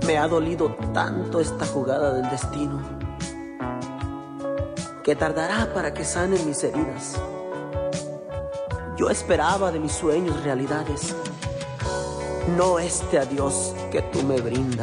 Me ha dolido tanto esta jugada del destino, que tardará para que sanen mis heridas. Yo esperaba de mis sueños realidades, no este adiós que tú me brindas.